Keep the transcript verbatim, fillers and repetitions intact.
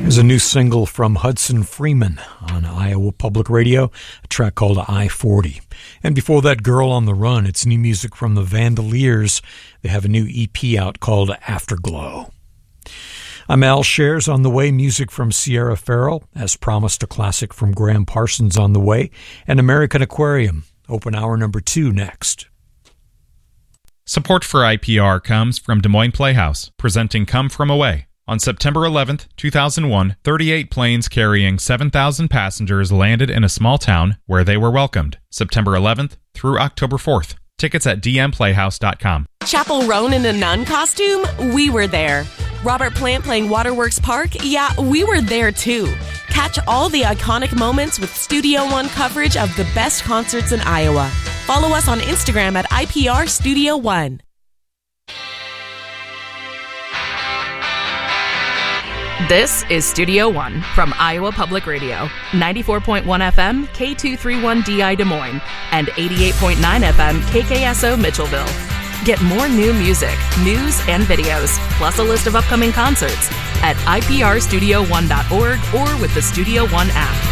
There's a new single from Hudson Freeman on Iowa Public Radio, a track called I forty. And before that, Girl on the Run, it's new music from the Vandaliers. They have a new E P out called Afterglow. I'm Al Shares on the way, music from Sierra Farrell, as promised, a classic from Graham Parsons on the way, and American Aquarium, open hour number two next. Support for I P R comes from Des Moines Playhouse, presenting Come From Away. On September eleventh, two thousand one, thirty-eight planes carrying seven thousand passengers landed in a small town where they were welcomed. September eleventh through October fourth. Tickets at d m playhouse dot com. Chapel Roan in a nun costume? We were there. Robert Plant playing Waterworks Park? Yeah, we were there too. Catch all the iconic moments with Studio One coverage of the best concerts in Iowa. Follow us on Instagram at I P R Studio One. This is Studio One from Iowa Public Radio, ninety-four point one F M, K two thirty-one D I Des Moines, and eighty-eight point nine F M, K K S O Mitchellville. Get more new music, news, and videos, plus a list of upcoming concerts at I P R studio one dot org or with the Studio One app.